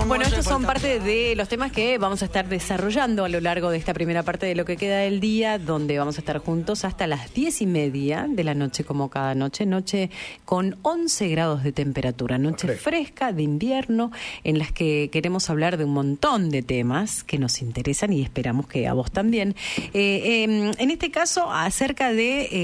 Bueno, estos son parte de los temas que vamos a estar desarrollando a lo largo de esta primera parte de lo que queda del día, donde vamos a estar juntos hasta las 10:30 de la noche, como cada noche. Noche con 11 grados de temperatura, noche fresca de invierno, en las que queremos hablar de un montón de temas que nos interesan y esperamos que a vos también. En este caso, acerca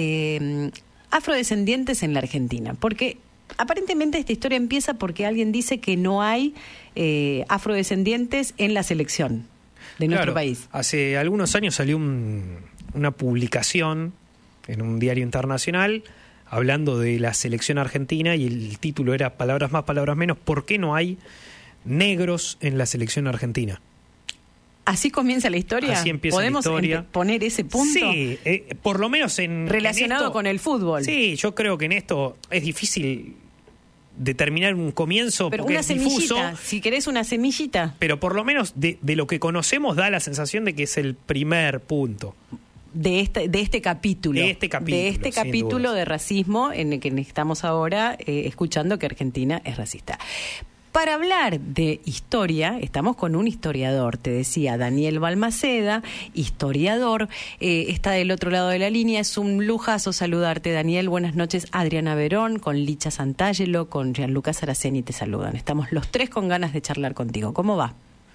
de afrodescendientes en la Argentina, porque aparentemente esta historia empieza porque alguien dice que no hay afrodescendientes en la selección de nuestro país. Hace algunos años salió una publicación en un diario internacional hablando de la selección argentina y el título era palabras más, palabras menos, ¿por qué no hay negros en la selección argentina? ¿Así comienza la historia? Así empieza la historia. ¿Podemos poner ese punto? Sí, por lo menos relacionado en esto, con el fútbol. Sí, yo creo que en esto es difícil determinar un comienzo, pero porque una es semillita, difuso, si querés una semillita. pero por lo menos de lo que conocemos da la sensación de que es el primer punto. De este capítulo. De este capítulo de racismo en el que estamos ahora escuchando que Argentina es racista. Para hablar de historia, estamos con un historiador, te decía, Daniel Balmaceda, historiador, está del otro lado de la línea, es un lujazo saludarte, Daniel. Buenas noches, Adriana Verón, con Licha Santangelo, con Gianluca Saraceni te saludan. Estamos los tres con ganas de charlar contigo. ¿Cómo va?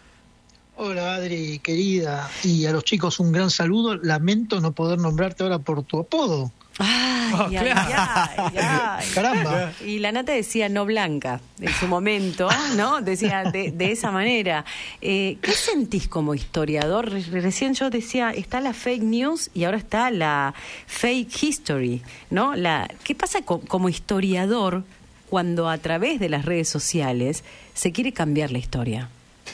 Hola Adri, querida, y a los chicos un gran saludo. Lamento no poder nombrarte ahora por tu apodo. Ay, ay. Caramba. Y la Nata decía no blanca en su momento, ¿no? Decía de esa manera. ¿Qué sentís como historiador? Recién yo decía, está la fake news y ahora está la fake history, ¿no? ¿Qué pasa como historiador cuando a través de las redes sociales se quiere cambiar la historia?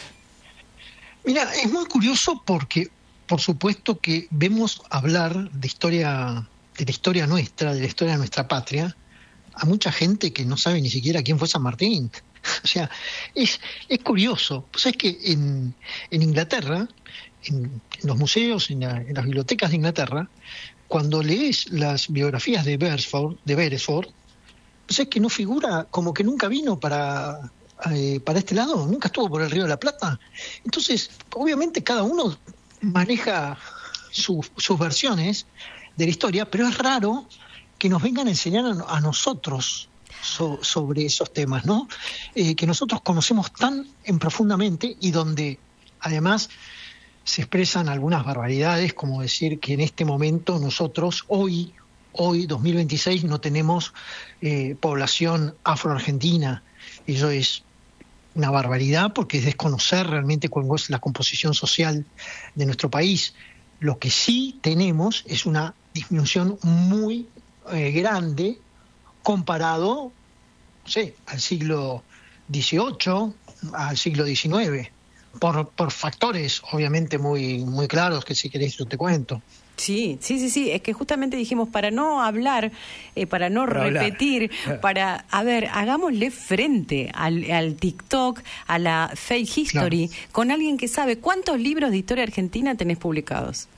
Mira, es muy curioso porque, por supuesto que vemos hablar de la historia nuestra, de la historia de nuestra patria, a mucha gente que no sabe ni siquiera quién fue San Martín. O sea, es curioso. Pues es que en Inglaterra, en los museos, en las bibliotecas de Inglaterra, cuando lees las biografías de Beresford, pues es que no figura, como que nunca vino para este lado, nunca estuvo por el Río de la Plata. Entonces, obviamente cada uno maneja sus versiones de la historia, pero es raro que nos vengan a enseñar a nosotros sobre esos temas, ¿no? Que nosotros conocemos tan profundamente y donde además se expresan algunas barbaridades, como decir que en este momento nosotros, hoy 2026, no tenemos población afroargentina. Eso es una barbaridad porque es desconocer realmente cuál es la composición social de nuestro país. Lo que sí tenemos es una disminución muy grande comparado, no sé, al siglo XVIII, al siglo XIX, por factores obviamente muy, muy claros que si querés yo te cuento. Sí, es que justamente dijimos para no hablar, para no repetir, hagámosle frente al TikTok, a la fake history, claro, con alguien que sabe. ¿Cuántos libros de historia argentina tenés publicados?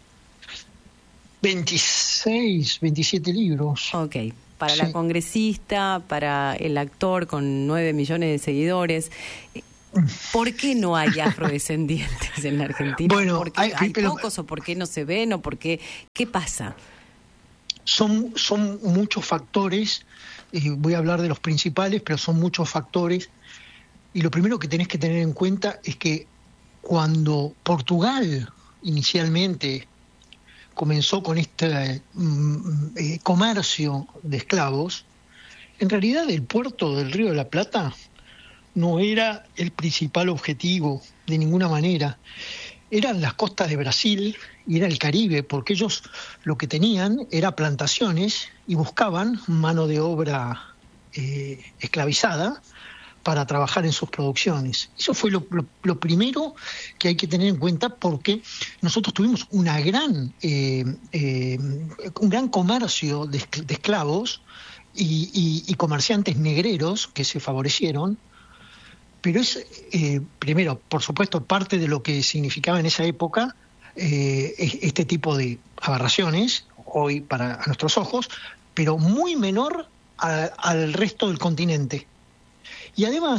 26, 27 libros. Ok, para la congresista, para el actor con 9 millones de seguidores. ¿Por qué no hay afrodescendientes en la Argentina? Bueno, ¿Por qué hay pocos o por qué no se ven o por qué? ¿Qué pasa? Son muchos factores, voy a hablar de los principales, pero son muchos factores. Y lo primero que tenés que tener en cuenta es que cuando Portugal inicialmente comenzó con este comercio de esclavos, en realidad el puerto del Río de la Plata no era el principal objetivo de ninguna manera. Eran las costas de Brasil y era el Caribe, porque ellos lo que tenían era plantaciones y buscaban mano de obra esclavizada para trabajar en sus producciones. Eso fue lo primero que hay que tener en cuenta, porque nosotros tuvimos un gran comercio de esclavos y comerciantes negreros que se favorecieron. Pero es, primero, por supuesto, parte de lo que significaba en esa época este tipo de aberraciones, hoy a nuestros ojos, pero muy menor al resto del continente. Y además,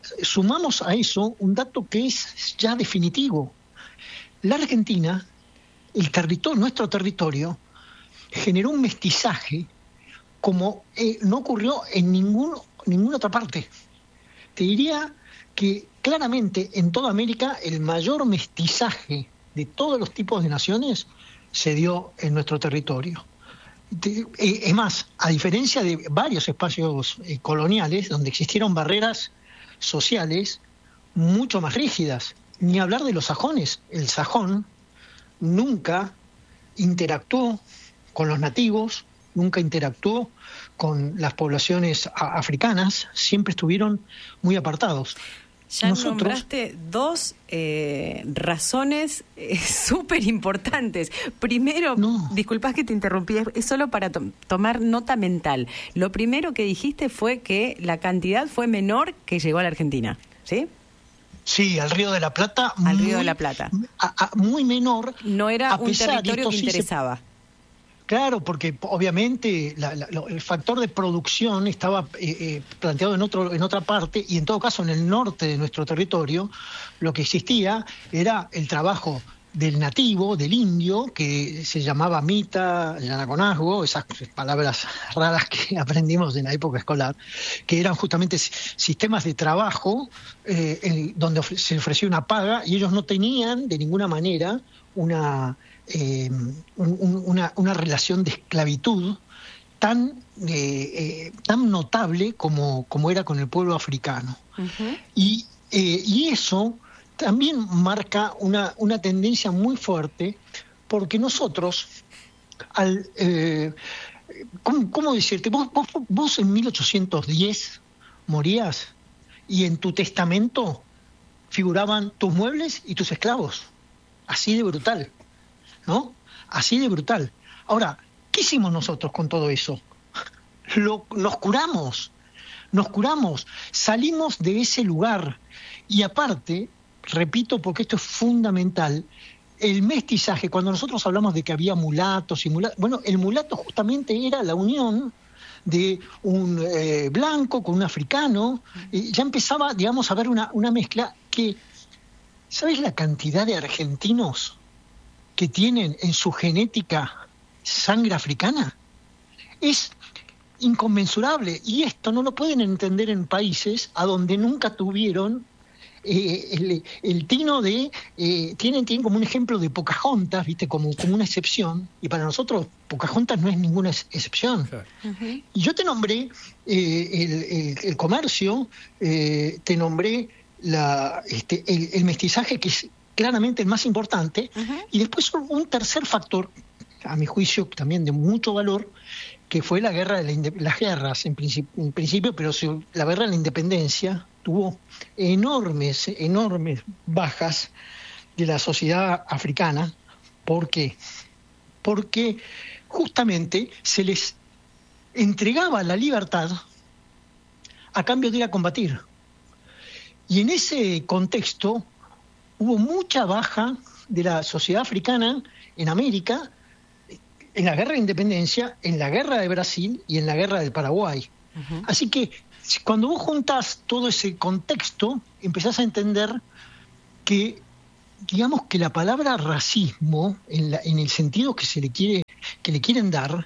sumamos a eso un dato que es ya definitivo. La Argentina, nuestro territorio, generó un mestizaje como no ocurrió en ninguna otra parte. Te diría que claramente en toda América el mayor mestizaje de todos los tipos de naciones se dio en nuestro territorio. Es más, a diferencia de varios espacios coloniales donde existieron barreras sociales mucho más rígidas, ni hablar de los sajones. El sajón nunca interactuó con los nativos, nunca interactuó con las poblaciones africanas, siempre estuvieron muy apartados. Ya nombraste dos razones súper importantes. Primero, disculpas que te interrumpí, es solo para tomar nota mental. Lo primero que dijiste fue que la cantidad fue menor que llegó a la Argentina, ¿sí? Sí, al Río de la Plata. Al Río de la Plata. Muy menor. No era un territorio que interesaba. Claro, porque obviamente el factor de producción estaba planteado en otra parte, y en todo caso en el norte de nuestro territorio lo que existía era el trabajo del nativo, del indio, que se llamaba mita, yanaconazgo, esas palabras raras que aprendimos en la época escolar, que eran justamente sistemas de trabajo donde se ofrecía una paga, y ellos no tenían de ninguna manera una relación de esclavitud tan notable como era con el pueblo africano. Uh-huh. Y eso también marca una tendencia muy fuerte, porque nosotros, ¿cómo decirte? Vos en 1810 morías y en tu testamento figuraban tus muebles y tus esclavos. Así de brutal, ¿no? Así de brutal. Ahora, ¿qué hicimos nosotros con todo eso? Nos curamos, salimos de ese lugar. Y aparte, repito, porque esto es fundamental, el mestizaje, cuando nosotros hablamos de que había mulatos y bueno, el mulato justamente era la unión de un blanco con un africano, ya empezaba, digamos, a haber una mezcla que... ¿Sabes la cantidad de argentinos que tienen en su genética sangre africana? Es inconmensurable, y esto no lo pueden entender en países a donde nunca tuvieron el tino de... tienen como un ejemplo de Pocahontas, ¿viste? Como una excepción, y para nosotros Pocahontas no es ninguna excepción. Claro. Uh-huh. Y yo te nombré el comercio, te nombré el mestizaje, que es claramente el más importante. Uh-huh. Y después un tercer factor, a mi juicio también de mucho valor, que fue la guerra las guerras en principio, pero la guerra de la independencia tuvo enormes bajas de la sociedad africana. ¿Por qué? Porque justamente se les entregaba la libertad a cambio de ir a combatir. Y en ese contexto hubo mucha baja de la sociedad africana en América, en la guerra de independencia, en la guerra de Brasil y en la guerra del Paraguay. Uh-huh. Así que cuando vos juntás todo ese contexto, empezás a entender que, digamos, que la palabra racismo, en el sentido que le quieren dar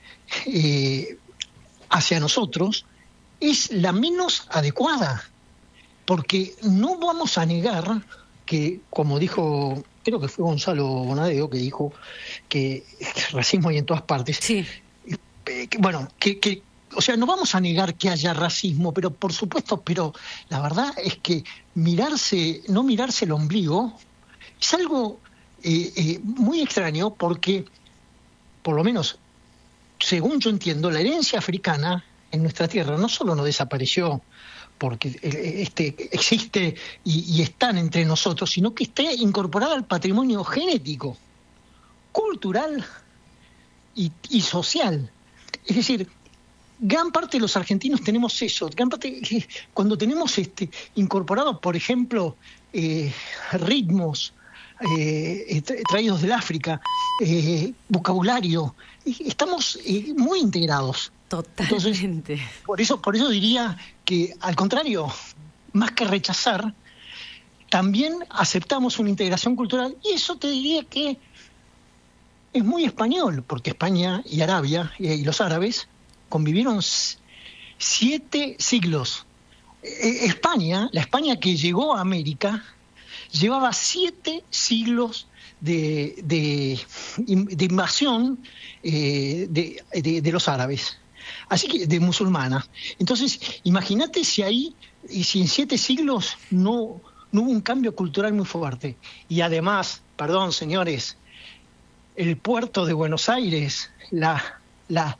hacia nosotros, es la menos adecuada. Porque no vamos a negar que, como dijo, creo que fue Gonzalo Bonadeo, que dijo que racismo hay en todas partes. Sí. Bueno, o sea, no vamos a negar que haya racismo, pero por supuesto, pero la verdad es que no mirarse el ombligo es algo muy extraño, porque, por lo menos, según yo entiendo, la herencia africana en nuestra tierra no solo no desapareció porque existe y están entre nosotros, sino que está incorporada al patrimonio genético, cultural y social. Es decir, gran parte de los argentinos tenemos eso, gran parte, cuando tenemos incorporados, por ejemplo, ritmos traídos del África, vocabulario, estamos muy integrados. Totalmente. Entonces, por eso diría que, al contrario, más que rechazar, también aceptamos una integración cultural, y eso te diría que es muy español, porque España y Arabia y los árabes convivieron 7 siglos. España, la España que llegó a América, llevaba 7 siglos de invasión de los árabes, así que de musulmana. Entonces, imagínate si en 7 siglos no hubo un cambio cultural muy fuerte. Y además, perdón, señores, el puerto de Buenos Aires, la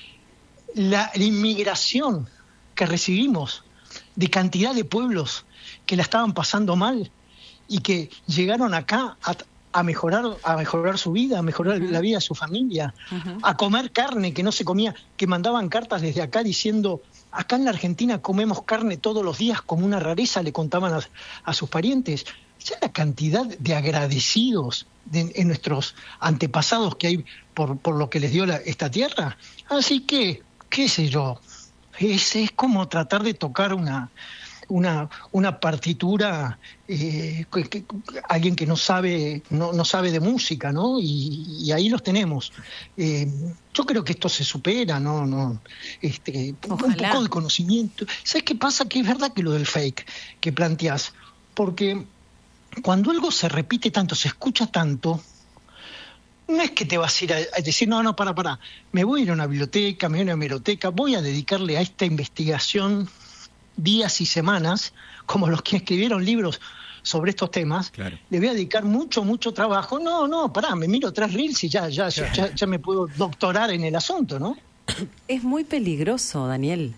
inmigración que recibimos de cantidad de pueblos que la estaban pasando mal y que llegaron acá a mejorar su vida, a mejorar la vida de su familia, a comer carne que no se comía, que mandaban cartas desde acá diciendo: acá en la Argentina comemos carne todos los días como una rareza, le contaban a sus parientes. Ya la cantidad de agradecidos en nuestros antepasados que hay por lo que les dio esta tierra. Así que, qué sé yo, es como tratar de tocar una partitura, alguien que no sabe de música, ¿no? Y ahí los tenemos. Yo creo que esto se supera, ¿no? Un poco de conocimiento. ¿Sabes qué pasa? Que es verdad que lo del fake que planteás, porque cuando algo se repite tanto, se escucha tanto, no es que te vas a ir a decir: no, para, me voy a ir a una biblioteca, me voy a una hemeroteca, voy a dedicarle a esta investigación días y semanas, como los que escribieron libros sobre estos temas. Claro. Le voy a dedicar mucho trabajo. No, pará, me miro 3 reels y ya me puedo doctorar en el asunto, ¿no? Es muy peligroso, Daniel.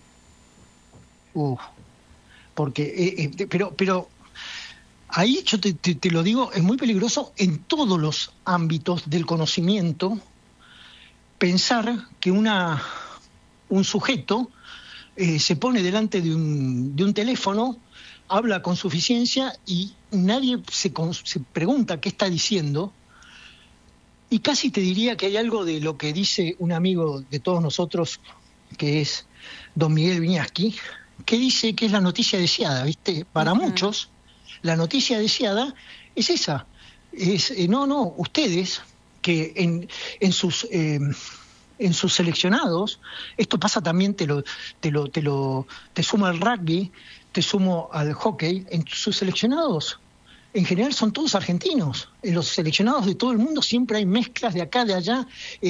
Porque, pero ahí yo te lo digo, es muy peligroso en todos los ámbitos del conocimiento pensar que un sujeto se pone delante de un teléfono, habla con suficiencia y nadie se pregunta qué está diciendo. Y casi te diría que hay algo de lo que dice un amigo de todos nosotros, que es don Miguel Viñaski, que dice que es la noticia deseada, ¿viste? Para muchos, la noticia deseada es esa. Ustedes que en sus seleccionados, esto pasa también, te sumo al rugby, te sumo al hockey, en sus seleccionados en general son todos argentinos. En los seleccionados de todo el mundo siempre hay mezclas de acá, de allá.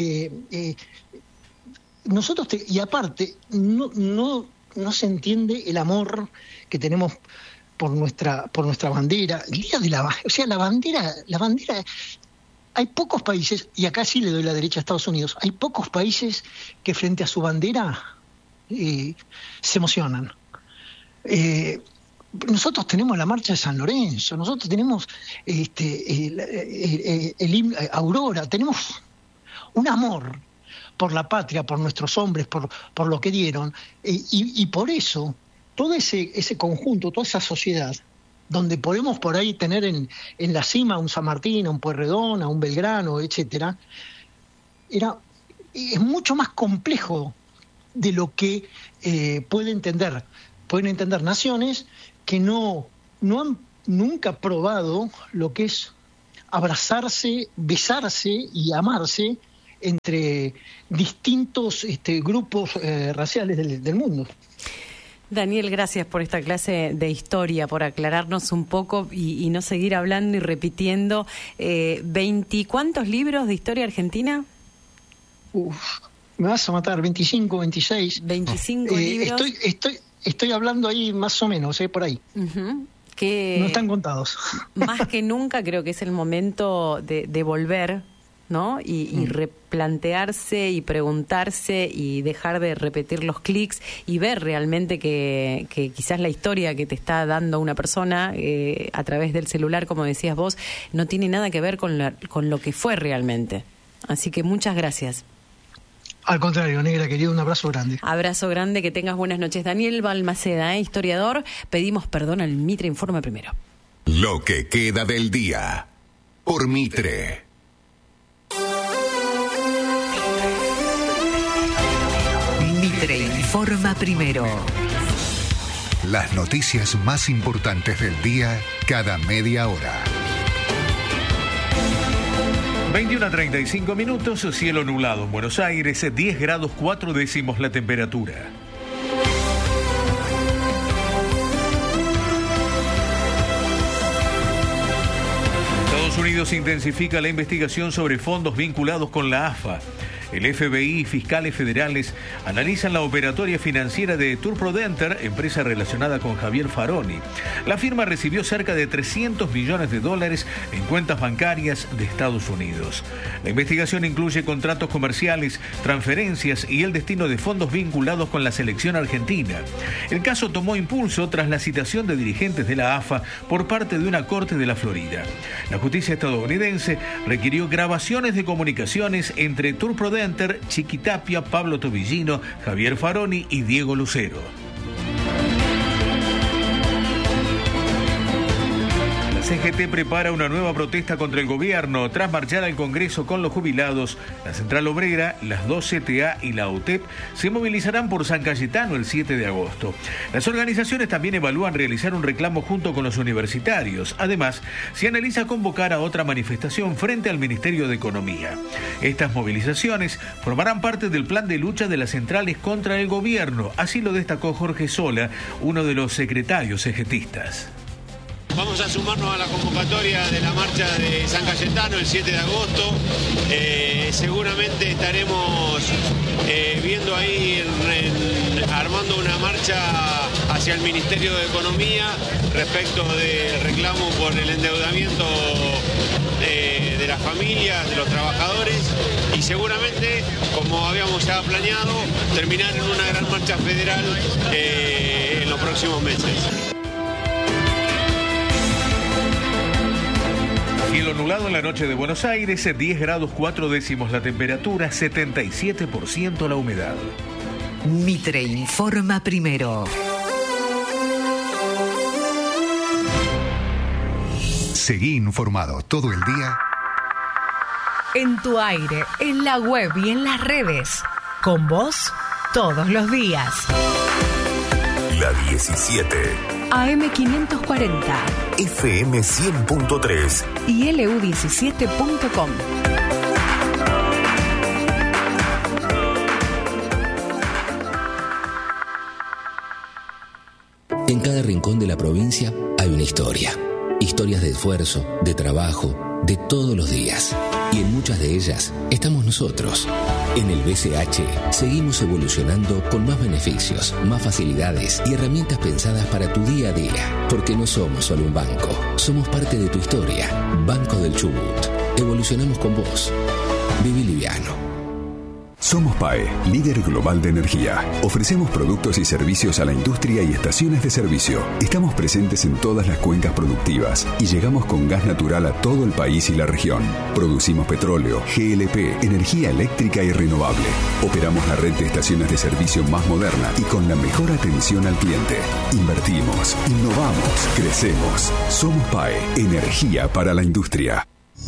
Y aparte, no se entiende el amor que tenemos por nuestra bandera. El día de la bandera, hay pocos países, y acá sí le doy la derecha a Estados Unidos, hay pocos países que frente a su bandera se emocionan. Nosotros tenemos la marcha de San Lorenzo, nosotros tenemos Aurora, tenemos un amor por la patria, por nuestros hombres, por lo que dieron, y por eso todo ese conjunto, toda esa sociedad, donde podemos por ahí tener en la cima a un San Martín, a un Pueyrredón, a un Belgrano, etcétera, es mucho más complejo de lo que pueden entender naciones que no han nunca probado lo que es abrazarse, besarse y amarse entre distintos grupos raciales del mundo. Daniel, gracias por esta clase de historia, por aclararnos un poco y no seguir hablando y repitiendo. ¿20 libros de historia argentina? Me vas a matar, 25, 26. 25 libros. Estoy hablando ahí más o menos, por ahí. Que no están contados. Más que nunca creo que es el momento de volver, ¿no? Y replantearse y preguntarse y dejar de repetir los clics y ver realmente que quizás la historia que te está dando una persona a través del celular, como decías vos, no tiene nada que ver con lo que fue realmente. Así que muchas gracias. Al contrario, negra, querido, un abrazo grande. Abrazo grande, que tengas buenas noches. Daniel Balmaceda, historiador. Pedimos perdón al Mitre Informa primero. Lo que queda del día, por Mitre. Mitre Informa primero. Las noticias más importantes del día cada media hora. 21:35 minutos, cielo nublado en Buenos Aires, 10 grados 4 décimos la temperatura. Estados Unidos intensifica la investigación sobre fondos vinculados con la AFA. El FBI y fiscales federales analizan la operatoria financiera de Turprodenter, empresa relacionada con Javier Faroni. La firma recibió cerca de $300 millones en cuentas bancarias de Estados Unidos. La investigación incluye contratos comerciales, transferencias y el destino de fondos vinculados con la selección argentina. El caso tomó impulso tras la citación de dirigentes de la AFA por parte de una corte de la Florida. La justicia estadounidense requirió grabaciones de comunicaciones entre Turprodenter, Chiqui Tapia, Pablo Tobillino, Javier Faroni y Diego Lucero. La CGT prepara una nueva protesta contra el gobierno. Tras marchar al Congreso con los jubilados, la Central Obrera, las dos CTA y la UTEP se movilizarán por San Cayetano el 7 de agosto. Las organizaciones también evalúan realizar un reclamo junto con los universitarios. Además, se analiza convocar a otra manifestación frente al Ministerio de Economía. Estas movilizaciones formarán parte del plan de lucha de las centrales contra el gobierno. Así lo destacó Jorge Sola, uno de los secretarios CGTistas. Vamos a sumarnos a la convocatoria de la marcha de San Cayetano el 7 de agosto. Seguramente estaremos viendo ahí, armando una marcha hacia el Ministerio de Economía respecto del reclamo por el endeudamiento de las familias, de los trabajadores, y seguramente, como habíamos ya planeado, terminar en una gran marcha federal en los próximos meses. Cielo nublado en la noche de Buenos Aires, 10 grados 4 décimos la temperatura, 77% la humedad. Mitre informa primero. Seguí informado todo el día. En tu aire, en la web y en las redes. Con vos, todos los días. La 17. AM540. FM 100.3. Y LU17.com. En cada rincón de la provincia hay una historia. Historias de esfuerzo, de trabajo, de todos los días. Y en muchas de ellas estamos nosotros. En el BCH seguimos evolucionando con más beneficios, más facilidades y herramientas pensadas para tu día a día. Porque no somos solo un banco, somos parte de tu historia. Banco del Chubut. Evolucionamos con vos. Viví liviano. Somos PAE, líder global de energía. Ofrecemos productos y servicios a la industria y estaciones de servicio. Estamos presentes en todas las cuencas productivas y llegamos con gas natural a todo el país y la región. Producimos petróleo, GLP, energía eléctrica y renovable. Operamos la red de estaciones de servicio más moderna y con la mejor atención al cliente. Invertimos, innovamos, crecemos. Somos PAE, energía para la industria.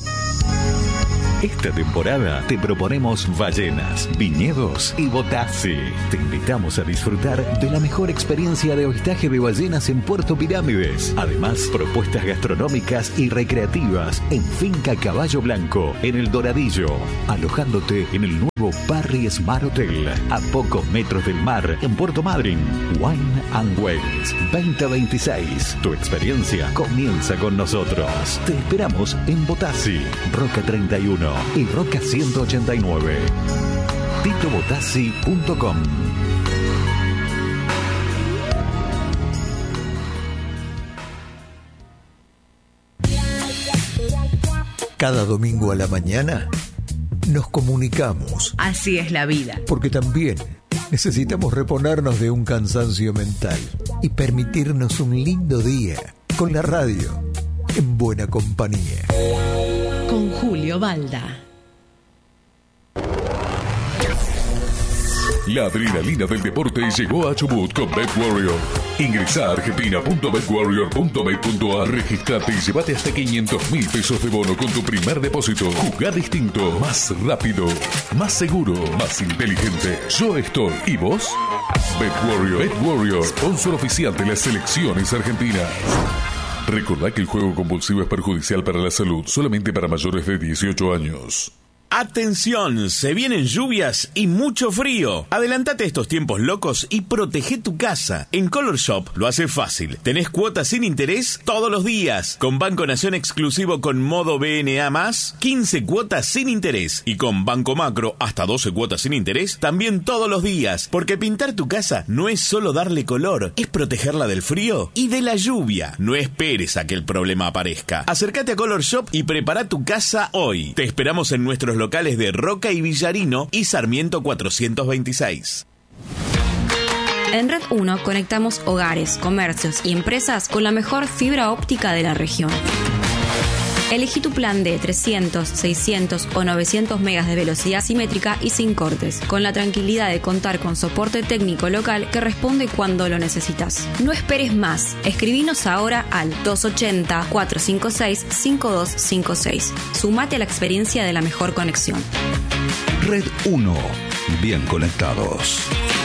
Esta temporada te proponemos ballenas, viñedos y Botassi. Te invitamos a disfrutar de la mejor experiencia de avistaje de ballenas en Puerto Pirámides. Además, propuestas gastronómicas y recreativas en Finca Caballo Blanco, en El Doradillo, alojándote en el nuevo Parry Smart Hotel, a pocos metros del mar, en Puerto Madryn. Wine and Wells 2026. Tu experiencia comienza con nosotros. Te esperamos en Botassi, Roca 31 y Roca 189. TitoBotassi.com. Cada domingo a la mañana nos comunicamos. Así es la vida. Porque también necesitamos reponernos de un cansancio mental y permitirnos un lindo día con la radio en buena compañía. Con Julio Balda. La adrenalina del deporte llegó a Chubut con BetWarrior. Ingresa a argentina.betwarrior.bet.ar, registrate y llevate hasta 500.000 pesos de bono con tu primer depósito. Jugá distinto, más rápido, más seguro, más inteligente. Yo estoy. ¿Y vos? BetWarrior, sponsor oficial de las selecciones argentinas. Recordá que el juego compulsivo es perjudicial para la salud, solamente para mayores de 18 años. Atención, se vienen lluvias y mucho frío. Adelantate a estos tiempos locos y protege tu casa. En Color Shop lo hace fácil. Tenés cuotas sin interés todos los días. Con Banco Nación exclusivo con modo BNA+, 15 cuotas sin interés. Y con Banco Macro, hasta 12 cuotas sin interés, también todos los días. Porque pintar tu casa no es solo darle color, es protegerla del frío y de la lluvia. No esperes a que el problema aparezca. Acércate a Color Shop y prepara tu casa hoy. Te esperamos en nuestros locales de Roca y Villarino y Sarmiento 426. En Red 1 conectamos hogares, comercios y empresas con la mejor fibra óptica de la región. Elegí tu plan de 300, 600 o 900 megas de velocidad simétrica y sin cortes, con la tranquilidad de contar con soporte técnico local que responde cuando lo necesitas. No esperes más. Escribinos ahora al 280-456-5256. Sumate a la experiencia de la mejor conexión. Red 1. Bien conectados.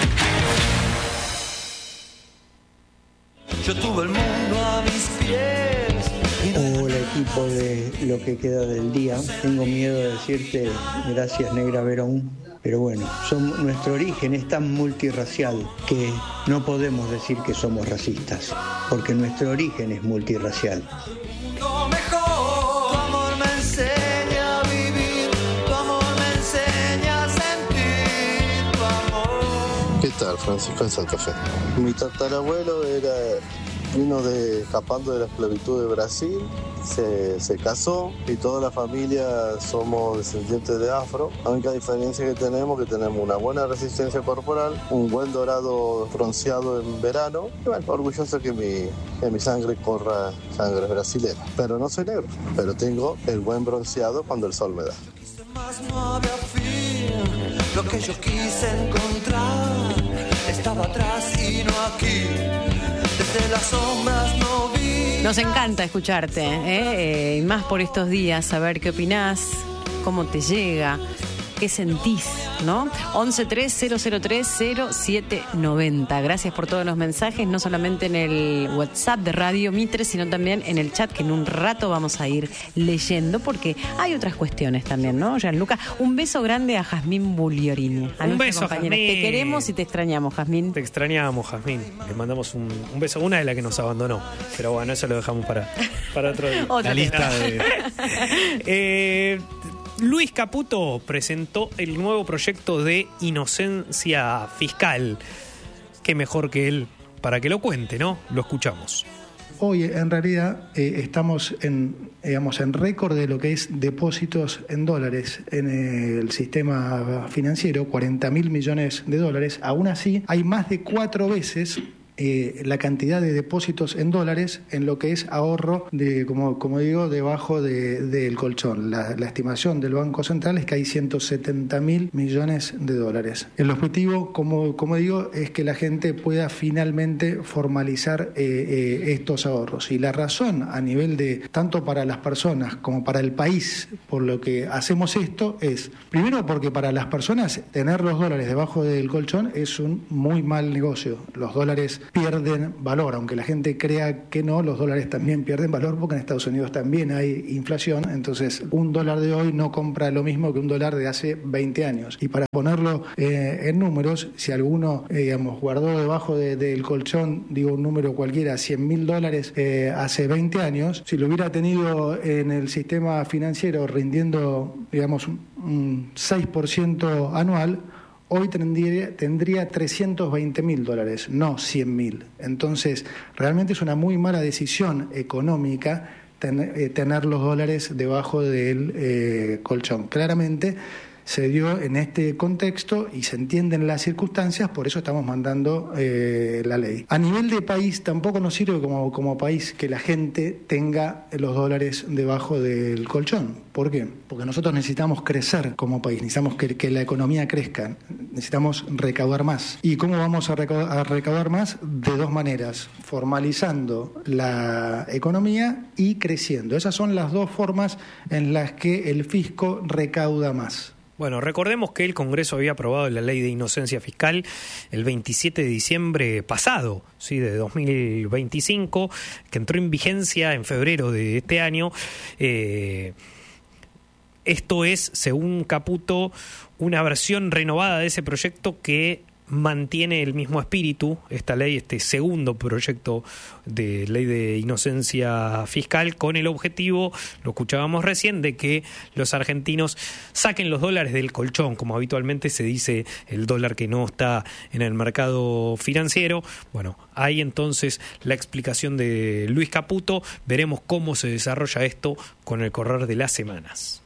Yo tuve el mundo a mis pies. Hola equipo de Lo que queda del día. Tengo miedo de decirte gracias Negra Verón, pero bueno, nuestro origen es tan multirracial que no podemos decir que somos racistas, porque nuestro origen es multirracial. Lo mejor, tu amor me enseña a vivir, tu amor me enseña a sentir tu amor. ¿Qué tal? Francisco de Santa Fe. Mi tatarabuelo vino escapando de la esclavitud de Brasil, se casó y toda la familia somos descendientes de afro. La única diferencia que tenemos una buena resistencia corporal, un buen dorado bronceado en verano y bueno, orgulloso que mi sangre corra sangre brasileña. Pero no soy negro, pero tengo el buen bronceado cuando el sol me da. Más no había fin, lo que yo quise encontrar estaba atrás y no aquí. Desde las sombras no vi. Nos encanta escucharte, y más por estos días, saber qué opinás, cómo te llega, qué sentís, ¿no? 1130030790. Gracias por todos los mensajes, no solamente en el WhatsApp de Radio Mitre, sino también en el chat, que en un rato vamos a ir leyendo, porque hay otras cuestiones también, ¿no? Gianluca, un beso grande a Jazmín Bugliorini. Un beso, compañera. Jazmín. Te queremos y te extrañamos, Jazmín. Te extrañamos, Jazmín. Le mandamos un beso. Una de las que nos abandonó. Pero bueno, eso lo dejamos para otro día. Otra la lista de... Luis Caputo presentó el nuevo proyecto de inocencia fiscal. Qué mejor que él para que lo cuente, ¿no? Lo escuchamos. Hoy, en realidad, estamos en récord de lo que es depósitos en dólares en el sistema financiero, 40.000 millones de dólares. Aún así, hay más de 4 veces la cantidad de depósitos en dólares en lo que es ahorro como digo, debajo del colchón. La estimación del Banco Central es que hay 170.000 millones de dólares. El objetivo, como digo, es que la gente pueda finalmente formalizar estos ahorros. Y la razón a nivel de, tanto para las personas como para el país, por lo que hacemos esto es, primero porque para las personas tener los dólares debajo del colchón es un muy mal negocio. Los dólares pierden valor, aunque la gente crea que no, los dólares también pierden valor porque en Estados Unidos también hay inflación, entonces un dólar de hoy no compra lo mismo que un dólar de hace 20 años. Y para ponerlo en números, si alguno guardó debajo del colchón, digo un número cualquiera, $100.000 hace 20 años, si lo hubiera tenido en el sistema financiero rindiendo un 6% anual, hoy tendría $320.000, no $100.000. Entonces, realmente es una muy mala decisión económica tener los dólares debajo del colchón. Claramente, se dio en este contexto y se entienden las circunstancias, por eso estamos mandando la ley. A nivel de país, tampoco nos sirve como país que la gente tenga los dólares debajo del colchón. ¿Por qué? Porque nosotros necesitamos crecer como país, necesitamos que la economía crezca, necesitamos recaudar más. ¿Y cómo vamos a recaudar más? De dos maneras, formalizando la economía y creciendo. Esas son las dos formas en las que el fisco recauda más. Bueno, recordemos que el Congreso había aprobado la ley de inocencia fiscal el 27 de diciembre pasado, ¿sí?, de 2025, que entró en vigencia en febrero de este año. Esto es, según Caputo, una versión renovada de ese proyecto que mantiene el mismo espíritu, esta ley, este segundo proyecto de ley de inocencia fiscal, con el objetivo, lo escuchábamos recién, de que los argentinos saquen los dólares del colchón, como habitualmente se dice, el dólar que no está en el mercado financiero. Bueno, ahí entonces la explicación de Luis Caputo. Veremos cómo se desarrolla esto con el correr de las semanas.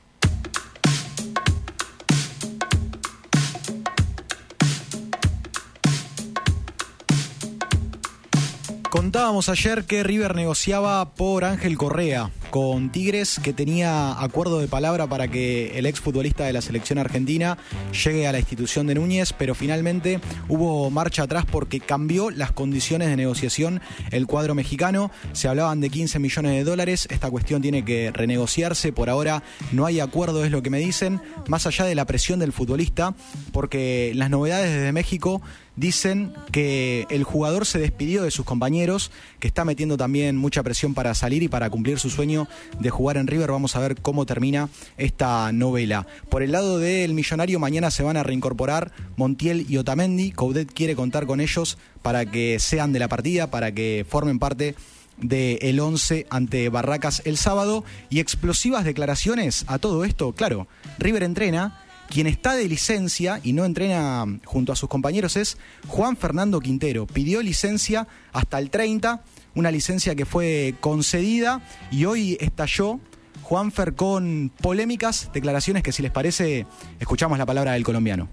Contábamos ayer que River negociaba por Ángel Correa con Tigres, que tenía acuerdo de palabra para que el exfutbolista de la selección argentina llegue a la institución de Núñez, pero finalmente hubo marcha atrás porque cambió las condiciones de negociación el cuadro mexicano. Se hablaban de 15 millones de dólares, esta cuestión tiene que renegociarse, por ahora no hay acuerdo, es lo que me dicen, más allá de la presión del futbolista, porque las novedades desde México dicen que el jugador se despidió de sus compañeros, que está metiendo también mucha presión para salir y para cumplir su sueño de jugar en River. Vamos a ver cómo termina esta novela. Por el lado del Millonario, mañana se van a reincorporar Montiel y Otamendi. Coudet quiere contar con ellos para que sean de la partida, para que formen parte del 11 ante Barracas el sábado. Y explosivas declaraciones a todo esto. Claro, River entrena. Quien está de licencia y no entrena junto a sus compañeros es Juan Fernando Quintero. Pidió licencia hasta el 30, una licencia que fue concedida, y hoy estalló Juanfer con polémicas declaraciones que, si les parece, escuchamos la palabra del colombiano.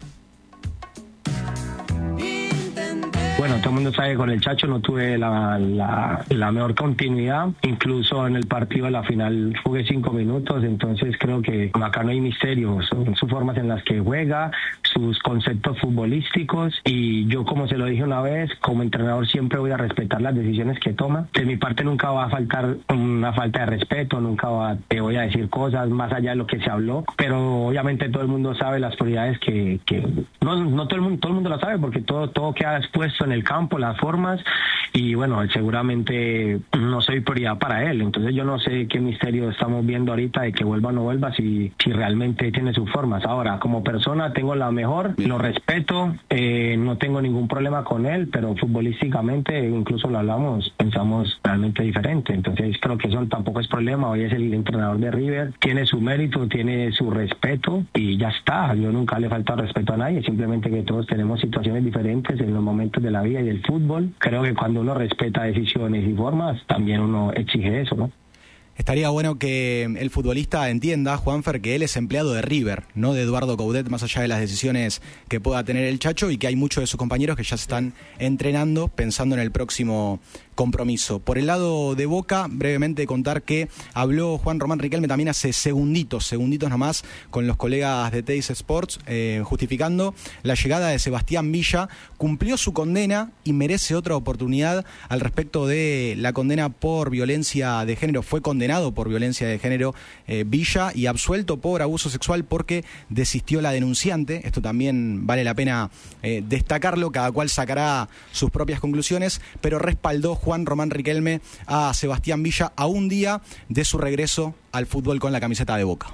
Bueno, todo el mundo sabe que con el Chacho no tuve la mejor continuidad. Incluso en el partido de la final jugué 5 minutos, entonces creo que acá no hay misterio. Son sus formas en las que juega, sus conceptos futbolísticos, y yo, como se lo dije una vez, como entrenador siempre voy a respetar las decisiones que toma. De mi parte nunca va a faltar una falta de respeto, nunca voy a decir cosas más allá de lo que se habló, pero obviamente todo el mundo sabe las prioridades que no todo el mundo lo sabe, porque todo queda expuesto en el campo, las formas, y bueno, seguramente no soy prioridad para él, entonces yo no sé qué misterio estamos viendo ahorita de que vuelva o no vuelva, si realmente tiene sus formas. Ahora, como persona tengo la mejor, lo respeto, no tengo ningún problema con él, pero futbolísticamente, incluso lo hablamos, pensamos realmente diferente, entonces creo que eso tampoco es problema. Hoy es el entrenador de River, tiene su mérito, tiene su respeto, y ya está. Yo nunca le he faltado respeto a nadie, simplemente que todos tenemos situaciones diferentes en los momentos de la vida y del fútbol. Creo que cuando uno respeta decisiones y formas, también uno exige eso, ¿no? Estaría bueno que el futbolista entienda, Juanfer, que él es empleado de River, no de Eduardo Coudet, más allá de las decisiones que pueda tener el Chacho, y que hay muchos de sus compañeros que ya se están entrenando pensando en el próximo compromiso. Por el lado de Boca, brevemente contar que habló Juan Román Riquelme también hace segunditos nomás, con los colegas de Teis Sports, justificando la llegada de Sebastián Villa. Cumplió su condena y merece otra oportunidad. Al respecto de la condena por violencia de género, fue condenado por violencia de género Villa, y absuelto por abuso sexual porque desistió la denunciante. Esto también vale la pena destacarlo, cada cual sacará sus propias conclusiones, pero respaldó Juan Román Riquelme a Sebastián Villa a un día de su regreso al fútbol con la camiseta de Boca.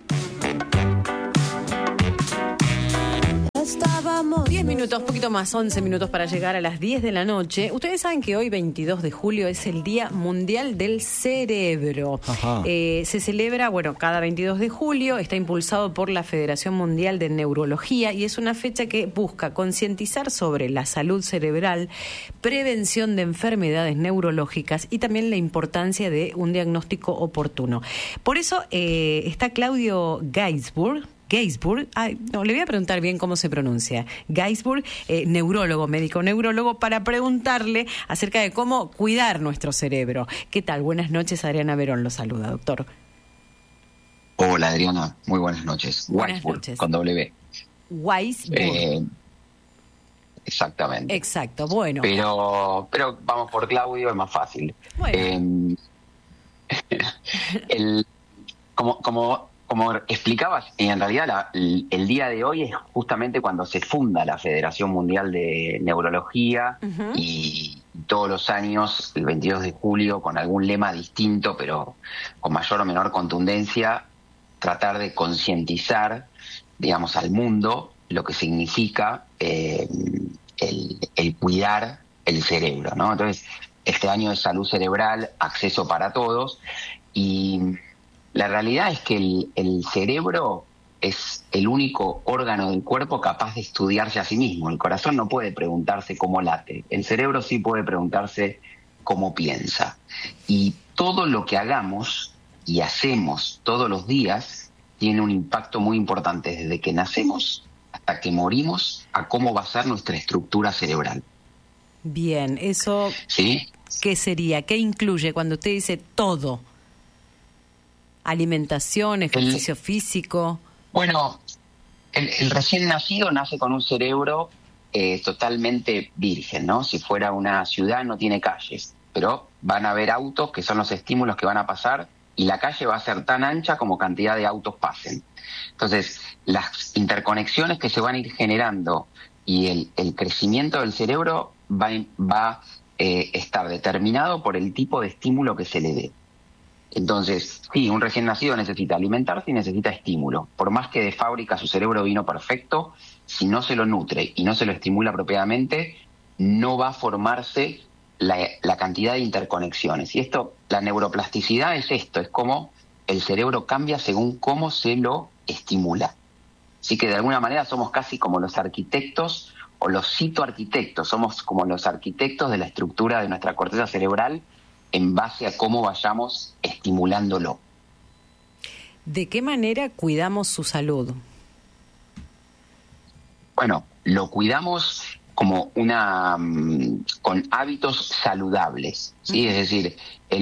10 minutos, poquito más, 11 minutos para llegar a las 10 de la noche. Ustedes saben que hoy, 22 de julio, es el Día Mundial del Cerebro. Se celebra, cada 22 de julio, está impulsado por la Federación Mundial de Neurología, y es una fecha que busca concientizar sobre la salud cerebral, prevención de enfermedades neurológicas y también la importancia de un diagnóstico oportuno. Por eso está Claudio Gainsbourg, Gaisburg, le voy a preguntar bien cómo se pronuncia, Gaisburg, neurólogo, médico neurólogo, para preguntarle acerca de cómo cuidar nuestro cerebro. ¿Qué tal? Buenas noches, Adriana Verón lo saluda, doctor. Hola, Adriana, muy buenas noches. Buenas noches. Con W. Weisburg. Exactamente. Exacto, bueno. Pero vamos por Claudio, es más fácil. Bueno. Como explicabas, en realidad el día de hoy es justamente cuando se funda la Federación Mundial de Neurología. Uh-huh. Y todos los años, el 22 de julio, con algún lema distinto, pero con mayor o menor contundencia, tratar de concientizar, digamos, al mundo lo que significa el cuidar el cerebro, ¿no? Entonces, este año de salud cerebral, acceso para todos, y la realidad es que el cerebro es el único órgano del cuerpo capaz de estudiarse a sí mismo. El corazón no puede preguntarse cómo late, el cerebro sí puede preguntarse cómo piensa. Y todo lo que hagamos y hacemos todos los días tiene un impacto muy importante, desde que nacemos hasta que morimos, a cómo va a ser nuestra estructura cerebral. Bien, eso, ¿sí? ¿Qué sería? ¿Qué incluye cuando usted dice todo? Alimentación, ejercicio físico. Bueno, el recién nacido nace con un cerebro totalmente virgen, ¿no? Si fuera una ciudad no tiene calles, pero van a haber autos que son los estímulos que van a pasar, y la calle va a ser tan ancha como cantidad de autos pasen. Entonces, las interconexiones que se van a ir generando y el crecimiento del cerebro va a estar determinado por el tipo de estímulo que se le dé. Entonces, sí, un recién nacido necesita alimentarse y necesita estímulo. Por más que de fábrica su cerebro vino perfecto, si no se lo nutre y no se lo estimula apropiadamente, no va a formarse la cantidad de interconexiones. Y esto, la neuroplasticidad es esto, es como el cerebro cambia según cómo se lo estimula. Así que de alguna manera somos casi como los arquitectos o los citoarquitectos, somos como los arquitectos de la estructura de nuestra corteza cerebral en base a cómo vayamos estimulándolo. ¿De qué manera cuidamos su salud? Bueno, lo cuidamos como con hábitos saludables, ¿sí? Es decir,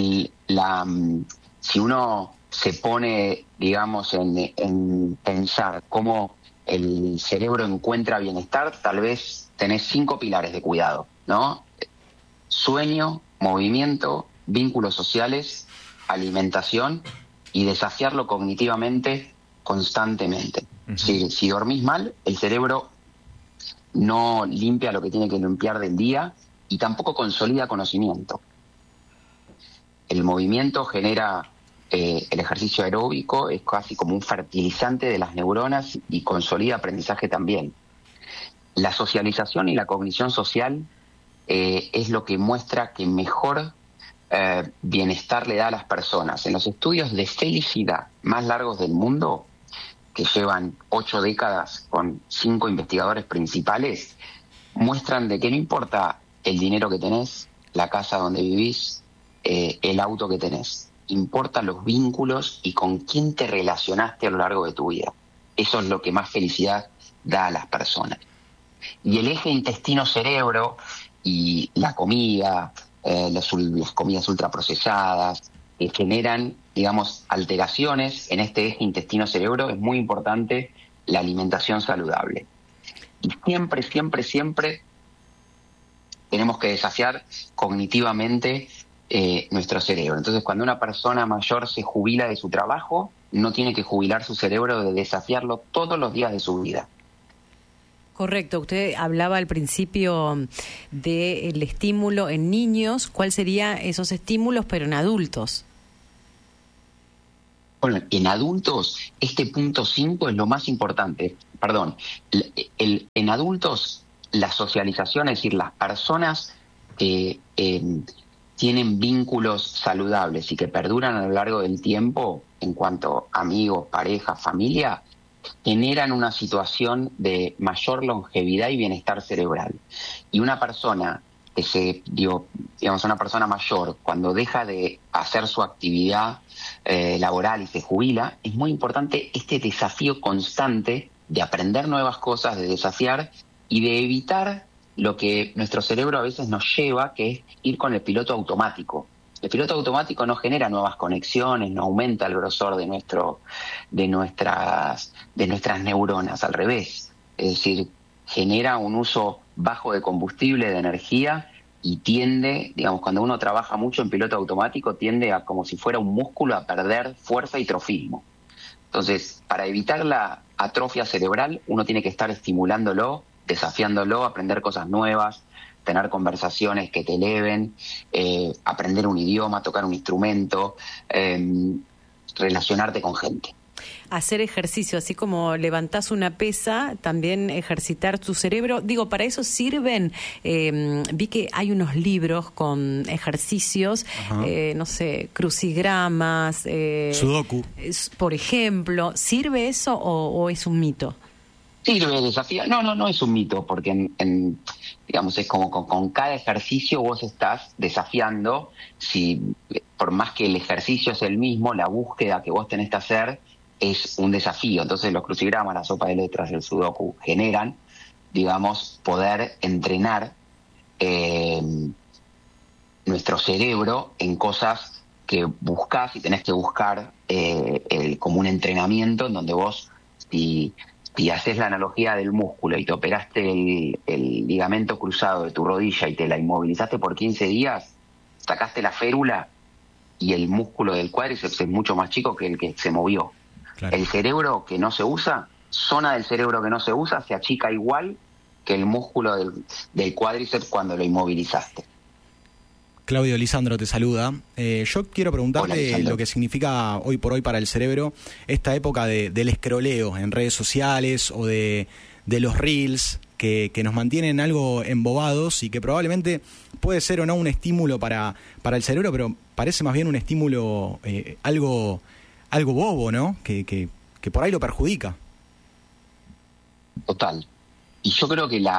si uno se pone, digamos, en pensar cómo el cerebro encuentra bienestar, tal vez tenés 5 pilares de cuidado, ¿no? Sueño, movimiento, vínculos sociales, alimentación y desafiarlo cognitivamente constantemente. Uh-huh. Si dormís mal, el cerebro no limpia lo que tiene que limpiar del día y tampoco consolida conocimiento. El movimiento genera, el ejercicio aeróbico es casi como un fertilizante de las neuronas y consolida aprendizaje también. La socialización y la cognición social es lo que muestra que mejor bienestar le da a las personas. En los estudios de felicidad más largos del mundo, que llevan 8 décadas con 5 investigadores principales, muestran de que no importa el dinero que tenés, la casa donde vivís, el auto que tenés, importan los vínculos y con quién te relacionaste a lo largo de tu vida. Eso es lo que más felicidad da a las personas. Y el eje intestino-cerebro y la comida, las comidas ultraprocesadas, que generan, digamos, alteraciones en este eje intestino-cerebro, es muy importante la alimentación saludable. Y siempre, siempre, siempre tenemos que desafiar cognitivamente nuestro cerebro. Entonces, cuando una persona mayor se jubila de su trabajo, no tiene que jubilar su cerebro de desafiarlo todos los días de su vida. Correcto. Usted hablaba al principio del estímulo en niños. ¿Cuál serían esos estímulos, pero en adultos? Bueno, en adultos, este punto 5 es lo más importante. Perdón, en adultos, la socialización, es decir, las personas que tienen vínculos saludables y que perduran a lo largo del tiempo, en cuanto a amigos, pareja, familia, generan una situación de mayor longevidad y bienestar cerebral. Y una persona digamos, una persona mayor, cuando deja de hacer su actividad laboral y se jubila, es muy importante este desafío constante de aprender nuevas cosas, de desafiar y de evitar lo que nuestro cerebro a veces nos lleva, que es ir con el piloto automático. El piloto automático no genera nuevas conexiones, no aumenta el grosor de nuestras neuronas, al revés. Es decir, genera un uso bajo de combustible, de energía, y tiende, digamos, cuando uno trabaja mucho en piloto automático, tiende a, como si fuera un músculo, a perder fuerza y trofismo. Entonces, para evitar la atrofia cerebral, uno tiene que estar estimulándolo, desafiándolo, aprender cosas nuevas, tener conversaciones que te eleven, aprender un idioma, tocar un instrumento, relacionarte con gente. Hacer ejercicio, así como levantás una pesa, también ejercitar tu cerebro. Digo, para eso sirven, vi que hay unos libros con ejercicios, no sé, crucigramas, Sudoku, por ejemplo. ¿Sirve eso o es un mito? Sirve, desafía. No es un mito, porque digamos, es como con cada ejercicio vos estás desafiando. Si por más que el ejercicio es el mismo, la búsqueda que vos tenés que hacer es un desafío. Entonces los crucigramas, la sopa de letras, el sudoku generan, digamos, poder entrenar nuestro cerebro en cosas que buscás y tenés que buscar como un entrenamiento en donde vos, si haces la analogía del músculo y te operaste el ligamento cruzado de tu rodilla y te la inmovilizaste por 15 días, sacaste la férula y el músculo del cuádriceps es mucho más chico que el que se movió. Claro. El cerebro que no se usa, zona del cerebro que no se usa, se achica igual que el músculo del cuádriceps cuando lo inmovilizaste. Claudio, Lisandro te saluda. Yo quiero preguntarte lo que significa hoy por hoy para el cerebro esta época del escroleo en redes sociales o de los reels que nos mantienen algo embobados y que probablemente puede ser o no un estímulo para el cerebro, pero parece más bien un estímulo algo bobo, ¿no? Que por ahí lo perjudica. Total. Y yo creo que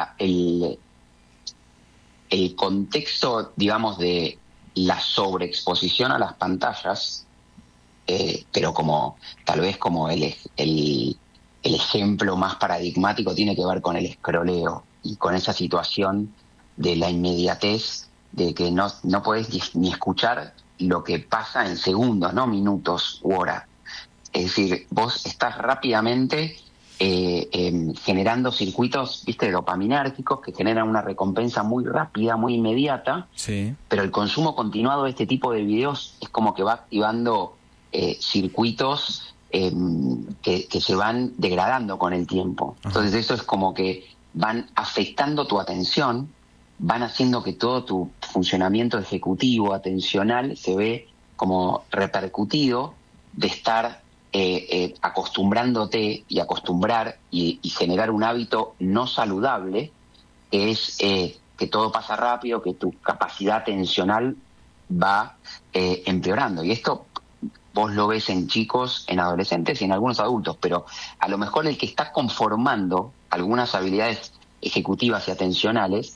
el contexto, digamos, de la sobreexposición a las pantallas, pero como tal vez como el ejemplo más paradigmático tiene que ver con el escroleo y con esa situación de la inmediatez, de que no podés ni escuchar lo que pasa en segundos, no minutos u horas. Es decir, vos estás rápidamente generando circuitos, dopaminérgicos que generan una recompensa muy rápida, muy inmediata, sí. Pero el consumo continuado de este tipo de videos es como que va activando circuitos que se van degradando con el tiempo. Ajá. Entonces eso es como que van afectando tu atención, van haciendo que todo tu funcionamiento ejecutivo, atencional, se ve como repercutido de estar acostumbrándote y acostumbrar y generar un hábito no saludable, que es que todo pasa rápido, que tu capacidad atencional va empeorando. Y esto vos lo ves en chicos, en adolescentes y en algunos adultos, pero a lo mejor el que está conformando algunas habilidades ejecutivas y atencionales,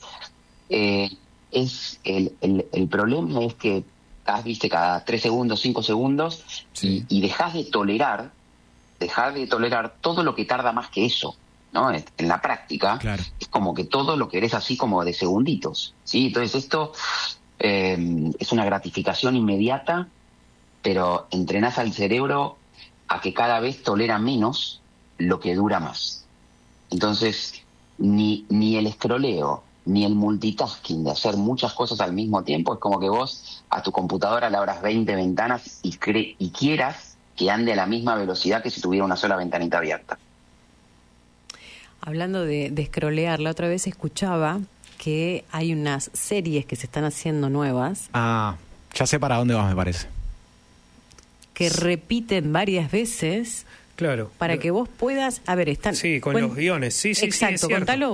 es el problema es que cada 3 segundos, 5 segundos, sí. y dejás de tolerar todo lo que tarda más que eso, ¿no? En la práctica, claro. Es como que todo lo querés así como de segunditos, ¿sí? Entonces esto es una gratificación inmediata, pero entrenás al cerebro a que cada vez tolera menos lo que dura más. Entonces, ni el escroleo, ni el multitasking de hacer muchas cosas al mismo tiempo, es como que vos a tu computadora le abras 20 ventanas y quieras que ande a la misma velocidad que si tuviera una sola ventanita abierta. Hablando de scrollear, la otra vez escuchaba que hay unas series que se están haciendo nuevas. Ah, ya sé para dónde vas, me parece. Que repiten varias veces. Claro. Para que vos puedas... A ver, están... Sí, con los guiones. Sí, exacto, sí, es cierto. contalo